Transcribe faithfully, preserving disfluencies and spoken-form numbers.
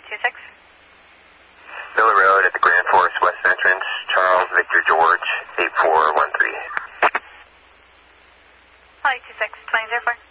two six. Miller Road at the Grand Forest West entrance, Charles Victor George, eight four one three. Holly two six, twenty zero four.